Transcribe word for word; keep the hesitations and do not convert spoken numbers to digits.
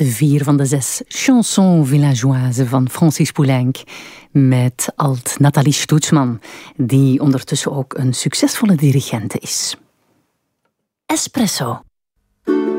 vier van de zes chansons villageoises van Francis Poulenc met alt Nathalie Stoetsman, die ondertussen ook een succesvolle dirigente is. Espresso.